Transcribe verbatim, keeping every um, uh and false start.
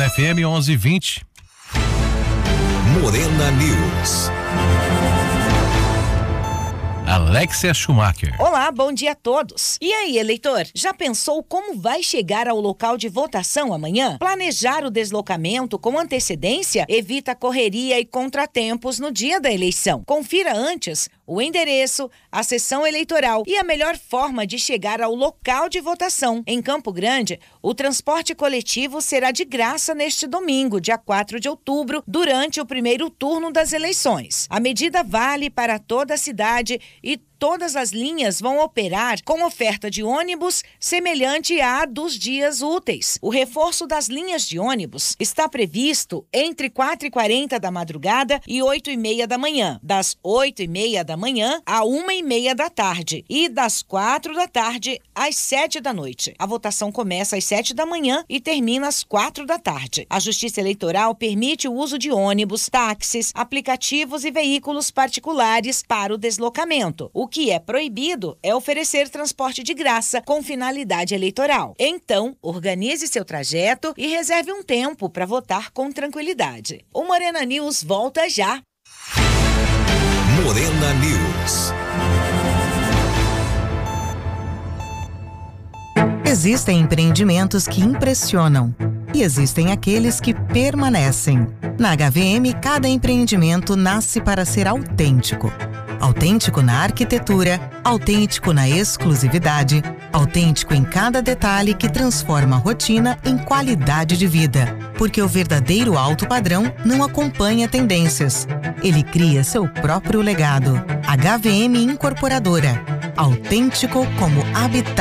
F M onze e vinte. Morena News. Alexia Schumacher. Olá, bom dia a todos. E aí, eleitor, já pensou como vai chegar ao local de votação amanhã? Planejar o deslocamento com antecedência evita correria e contratempos no dia da eleição. Confira antes o endereço, a sessão eleitoral e a melhor forma de chegar ao local de votação. Em Campo Grande, o transporte coletivo será de graça neste domingo, dia quatro de outubro, durante o primeiro turno das eleições. A medida vale para toda a cidade e todas as linhas vão operar com oferta de ônibus semelhante à dos dias úteis. O reforço das linhas de ônibus está previsto entre quatro e quarenta da madrugada e oito e meia da manhã, das oito e meia da manhã a uma e meia da tarde e das quatro da tarde às sete da noite. A votação começa às sete da manhã e termina às quatro da tarde. A Justiça Eleitoral permite o uso de ônibus, táxis, aplicativos e veículos particulares para o deslocamento. O O que é proibido é oferecer transporte de graça com finalidade eleitoral. Então, organize seu trajeto e reserve um tempo para votar com tranquilidade. O Morena News volta já. Morena News. Existem empreendimentos que impressionam e existem aqueles que permanecem. Na H V M, cada empreendimento nasce para ser autêntico. Autêntico na arquitetura, autêntico na exclusividade, autêntico em cada detalhe que transforma a rotina em qualidade de vida. Porque o verdadeiro alto padrão não acompanha tendências. Ele cria seu próprio legado. H V M Incorporadora. Autêntico como habitat.